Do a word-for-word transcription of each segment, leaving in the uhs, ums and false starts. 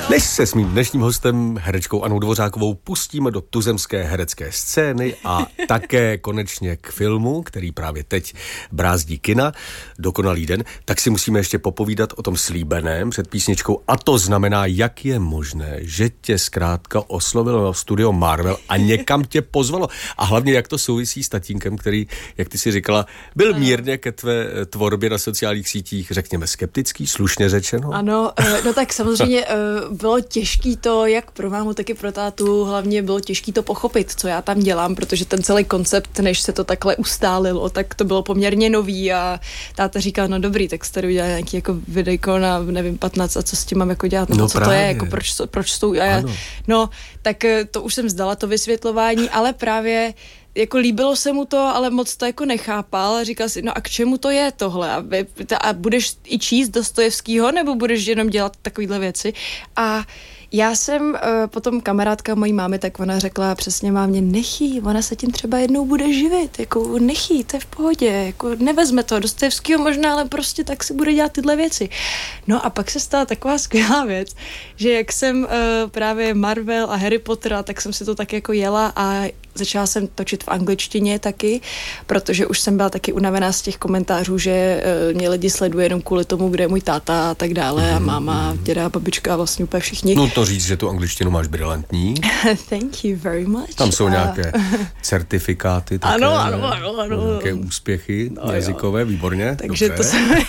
Než se s mým dnešním hostem, herečkou Annou Dvořákovou, pustíme do tuzemské herecké scény a také konečně k filmu, který právě teď brázdí kina, Dokonalý den, tak si musíme ještě popovídat o tom slíbeném před písničkou, a to znamená, jak je možné, že tě zkrátka oslovilo studio Marvel a někam tě pozvalo. A hlavně, jak to souvisí s tatínkem, který, jak ty si říkala, byl mírně ke tvé tvorbě na sociálních sítích, řekněme, skeptický, slušně řečeno. Ano, no tak samozřejmě bylo těžký to, jak pro mámu, tak i pro tátu, hlavně bylo těžký to pochopit, co já tam dělám, protože ten celý koncept, než se to takhle ustálilo, tak to bylo poměrně nový a táta říkal, no dobrý, tak jste udělali nějaký jako videjko na, nevím, patnáct a co s tím mám jako dělat, no, no co právě. To je, jako proč, proč jsou, já, no, tak to už jsem vzdala to vysvětlování, ale právě jako líbilo se mu to, ale moc to jako nechápal a říkal si, no a k čemu to je tohle? A, a budeš i číst Dostojevskýho, nebo budeš jenom dělat takovýhle věci? A já jsem, uh, potom kamarádka mojí mámy, tak ona řekla přesně mámě, nechý, ona se tím třeba jednou bude živit, jako nechý, to je v pohodě, jako nevezme to Dostojevskýho možná, ale prostě tak si bude dělat tyhle věci. No a pak se stala taková skvělá věc, že jak jsem uh, právě Marvel a Harry Pottera, tak jsem si to tak jako jela a začala jsem točit v angličtině taky, protože už jsem byla taky unavená z těch komentářů, že uh, mě lidi sleduje jenom kvůli tomu, kde je můj táta a tak dále a máma, děda, babička a vlastně úplně všichni. No to říct, že tu angličtinu máš brilantní. Thank you very much. Tam jsou nějaké certifikáty také. Ano, ano, ano, ano. Nějaké úspěchy no, jazykové, jo. Výborně. Takže dobře. to se mi,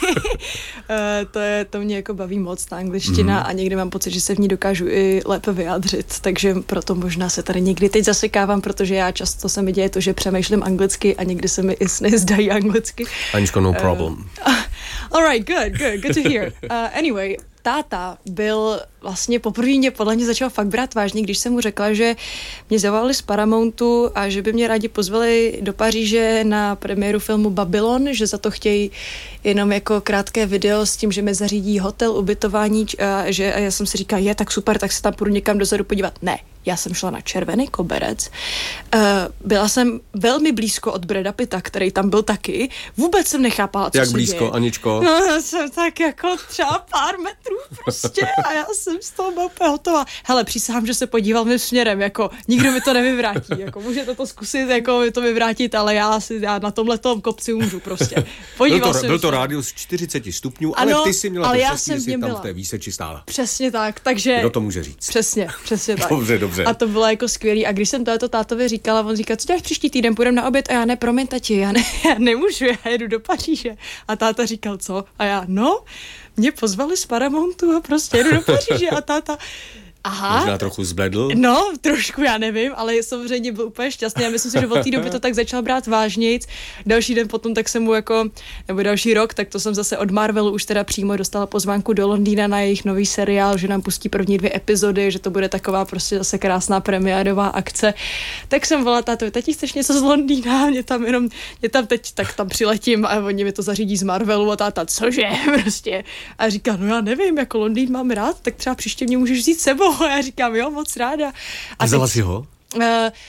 to, je, to mě jako baví moc, ta angličtina mm. a někdy mám pocit, že se v ní dokážu i lépe vyjádřit, takže proto možná se tady někdy teď zasekávám, protože já často se mi děje to, že přemýšlím anglicky a někdy se mi i sny zdají anglicky. Aničko, no problem. Uh, all right, good, good, good to hear. Uh, anyway, táta byl vlastně poprvé mě podle mě začal fakt brát vážně, když jsem mu řekla, že mě zavolali z Paramountu a že by mě rádi pozvali do Paříže na premiéru filmu Babylon, že za to chtějí jenom jako krátké video s tím, že mi zařídí hotel, ubytování a, že, a já jsem si říkala, je tak super, tak se tam půjdu někam dozadu podívat. Ne, já jsem šla na Červený koberec. Uh, byla jsem velmi blízko od Brada Pitta, který tam byl taky. Vůbec jsem nechápala, co Jak se blízko, děje. Aničko? No, jsem tak jako třeba pár metrů prostě a já jsem z toho byla úplně hotová. Hele, přísahám, že se podíval mým směrem, jako nikdo mi to nevyvrátí, jako můžete to zkusit, jako mi to vyvrátit, ale já si já na tomhletom kopci umřu prostě. Podíval byl to, jsem byl to rádius čtyřicet stupňů, ano, ale ty si měla ale to já štěstí, jsem že jsi tam byla. v té výseči stála. Přesně tak, takže... Kdo to může říct? Přesně, přesně tak. Dobře, dobře. A to bylo jako skvělý. A když jsem tohleto tátovi říkala, on říkal, co děláš příští týden, půjdeme na oběd? A já ne, promiň tati, já, ne, já nemůžu, já jedu do Paříže. A táta říkal, co? A já, no, mě pozvali z Paramountu a prostě jedu do Paříže. A táta... Aha. Možná trochu zbledl. No, trošku, já nevím, ale samozřejmě byl úplně šťastný. Já myslím si, že od té doby to tak začal brát vážnějc. Další den potom tak jsem mu jako, nebo další rok, tak to jsem zase od Marvelu už teda přímo dostala pozvánku do Londýna na jejich nový seriál, že nám pustí první dvě epizody, že to bude taková prostě zase krásná premiérová akce. Tak jsem volala tátovi, tati, chceš něco z Londýna? Mě tam jenom, mě tam teď, tak tam přiletím a oni mi to zařídí z Marvelu a táta, cože, prostě. A říká, no já nevím, jako Londýn mám rád, tak třeba příště mě můžeš vzít sebou. A já říkám, jo, moc ráda. A vzala si ho? Uh,